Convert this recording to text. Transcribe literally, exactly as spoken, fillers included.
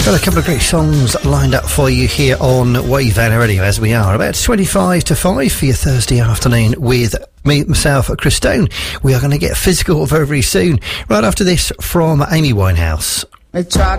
Got a couple of great songs lined up for you here on Wave Van Radio, as we are about twenty-five to five for your Thursday afternoon with me, myself, Chris Stone. We are going to get physical very, very soon, right after this from Amy Winehouse. They tried